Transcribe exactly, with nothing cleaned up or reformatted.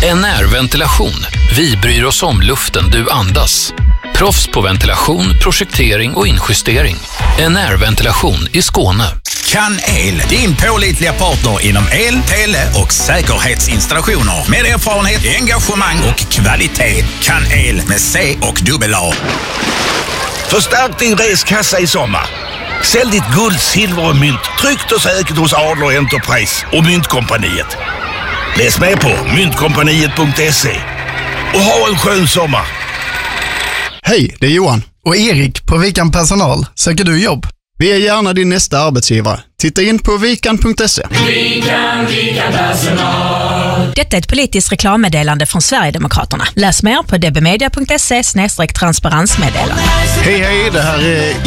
N R Ventilation. Vi bryr oss om luften du andas. Proffs på ventilation, projektering och injustering. N R Ventilation i Skåne. CanEl, din pålitliga partner inom el, tele och säkerhetsinstallationer. Med erfarenhet, engagemang och kvalitet. CanEl med C och dubbel A. Förstärk din reskassa i sommar. Sälj ditt guld, silver och mynt tryggt och säkert hos Adler Enterprise och Myntkompaniet. Läs med på myntkompaniet punkt se och ha en skön sommar. Hej, det är Johan. Och Erik på Vikan Personal. Söker du jobb? Vi är gärna din nästa arbetsgivare. Titta in på vikan punkt se. Vikan, Vikan Personal. Detta är ett politiskt reklammeddelande från Sverigedemokraterna. Läs mer på dbmedia punkt se slash transparensmeddelande. Hej hej, det här är